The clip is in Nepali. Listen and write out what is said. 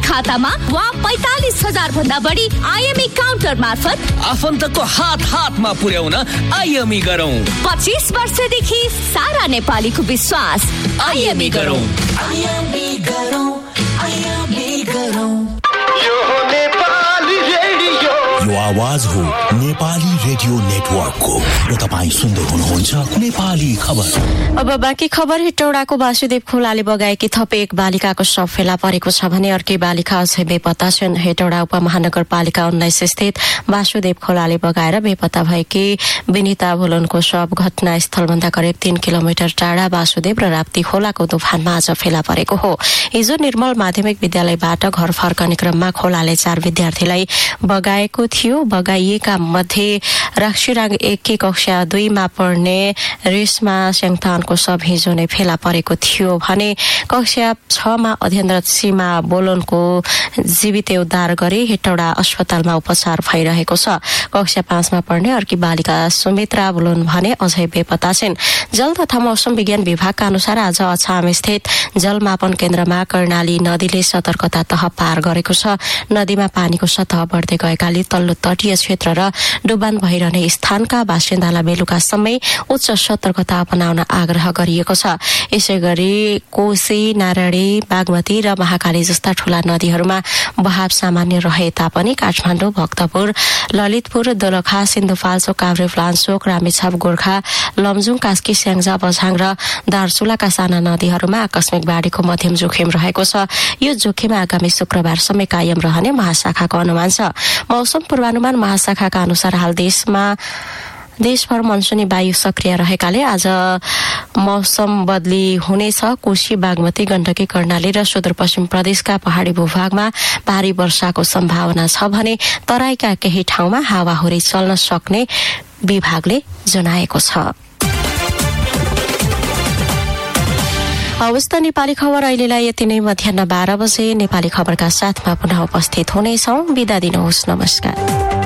खातामा वा 45,000 भन्दा बढी आइएमई काउन्टर मार्फत आफन्तको हातमा पुर्याउन आइएमई गरौँ। 25 वर्षदेखि सारा नेपालीको विश्वास। आइएमई गरौँ। यो आवाज हो नेपाली रेडियो नेटवर्कको र तपाईँ सुन्दै हुनुहुन्छ नेपाली खबर। अब बाँकी खबर। हेटौडाको वासुदेव खोलाले बगाएकी थप एक बालिकाको शव फेला परेको छ भने अर्कै बालिका अझै बेपत्ता छन्। हेटौडा उपमहानगरपालिका 19 स्थित वासुदेव खोलाले बगाएर बेपत्ता भएकी विनिता भुलनको शव घटनास्थलभन्दा करिब 3 किलोमिटर टाढा वासुदेव र राप्ती खोलाको तुफानमा आज फेला परेको हो। हिजो निर्मल माध्यमिक विद्यालयबाट घर फर्कने क्रममा खोलाले 4 विद्यार्थीलाई बगाएको थियो। बगाइएका मध्ये रक्सीराङ 1 की कक्षा 2 मा पढ्ने रेशमा स्याङथानको शव हिजो नै फेला परेको थियो भने कक्षा 6 मा अध्ययनरत सीमा बोलनको जीवित उद्धार गरी हेटौडा अस्पतालमा उपचार भइरहेको छ। कक्षा 5 मा पढ्ने अर्की बालिका सुमित्रा बोलन भने अझै बेपत्ता छिन्। जल तथा मौसम विज्ञान विभागका अनुसार आज अछाम स्थित जलमापन केन्द्रमा कर्णाली नदीले सतर्कता तह पार गरेको छ। नदीमा पानीको सतह बढ्दै गएकाले तल्लो तटीय क्षेत्र र डुबान भइरहने स्थानका बासिन्दालाई बेलुकासम्मै उच्च सतर्कता अपनाउन आग्रह गरिएको छ। यसैगरी कोशी, नारायणी, बागमती र महाकाली जस्ता ठूला नदीहरूमा बहाव सामान्य रहे तापनि काठमाडौँ, भक्तपुर, ललितपुर, दोलखा, सिन्धुपाल्चोक, काभ्रेपलाञ्चोक, रामेछाप, गोर्खा, लमजुङ, कास्की, स्याङ्जा, बझाङ र दार्चुलाका साना नदीहरूमा आकस्मिक बाढीको मध्यम जोखिम रहेको छ। यो जोखिम आगामी शुक्रबारसम्म कायम रहने महाशाखाको अनुमान छ। मौसम पूर्वानुमान महाशाखाका अनुसार हाल देशभर मनसुनी वायु सक्रिय रहेकाले आज मौसम बदली हुनेछ। कोशी, बागमती, गण्डकी, कर्णाली र सुदूरपश्चिम प्रदेशका पहाड़ी भूभागमा भारी वर्षाको सम्भावना छ भने तराईका केही ठाउँमा हावाहुरी चल्न सक्ने विभागले जनाएको छ। हवस् त नेपाली खबर अहिलेलाई यति नै। मध्याह 12 बजे नेपाली खबरका साथमा पुनः उपस्थित हुनेछौं। बिदा दिनुहोस्। नमस्कार।